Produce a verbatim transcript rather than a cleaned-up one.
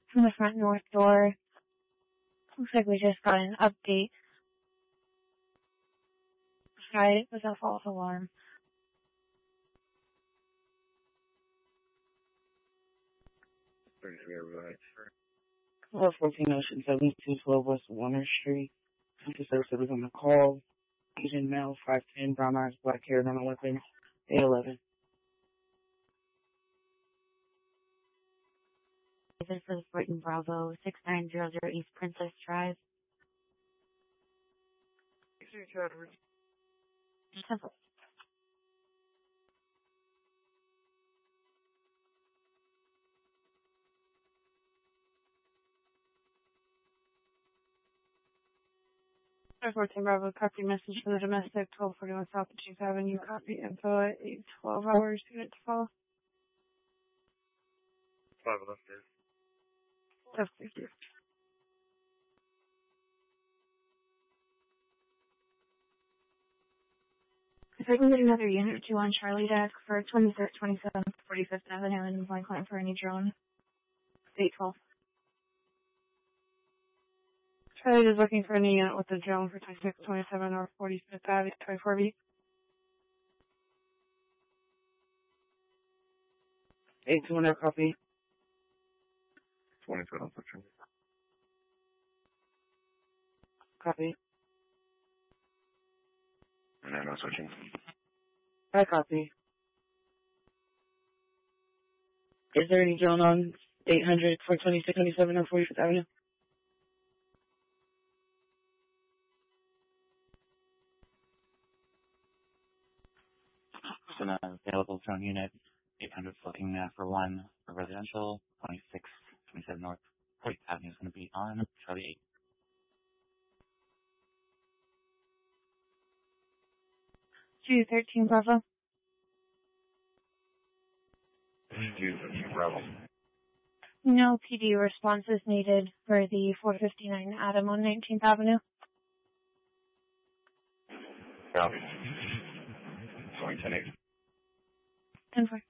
from the front north door. Looks like we just got an update. Right, it was a false alarm. twelve fourteen Ocean seventy-two twelve West Warner Street. Country service was on the call. Asian male, five ten, brown eyes, black hair, non weapon, A eleven. This is Brighton Bravo, six nine zero zero East Princess Drive. fourteen Bravo, copy message for the domestic, twelve forty-one South Chief Avenue, copy info at eight twelve hours, unit to follow. Five left there. Oh, thank you. If I can get another unit or two on Charlie deck for twenty-third, twenty-seventh, forty-fifth Avenue and blank line for any drone. eight twelve. Charlie is looking for any unit with a drone for twenty-sixth, twenty-seventh, or forty-fifth Avenue, twenty-four B. eight two one, copy. twenty-two, I'm switching. Copy. And then I'm switching. I copy. Is there any drone on eight hundred for twenty-six, twenty-seven, or forty-fifth Avenue? So now available drone unit, eight hundred looking uh, for one for residential, twenty-six, twenty-seven North, fortieth Avenue is going to be on Charlie eight. two thirteen Bravo. two thirteen Bravo. No P D response is needed for the four fifty-nine Adam on nineteenth Avenue. Copy. Going ten eight. ten four.